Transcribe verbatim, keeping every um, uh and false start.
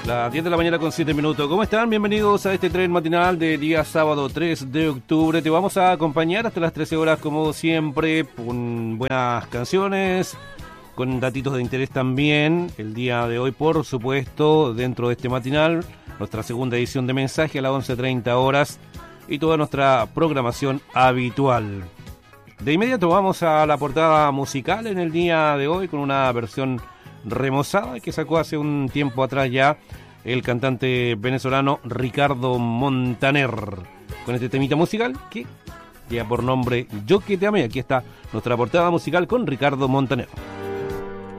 Las diez de la mañana con siete minutos. ¿Cómo están? Bienvenidos a este tren matinal de día sábado tres de octubre. Te vamos a acompañar hasta las trece horas como siempre, con buenas canciones, con datitos de interés también. El día de hoy, por supuesto, dentro de este matinal, nuestra segunda edición de Mensaje a las once treinta horas y toda nuestra programación habitual. De inmediato vamos a la portada musical en el día de hoy con una versión remozada que sacó hace un tiempo atrás ya el cantante venezolano Ricardo Montaner, con este temita musical que lleva por nombre Yo que te amé. Aquí está nuestra portada musical con Ricardo Montaner.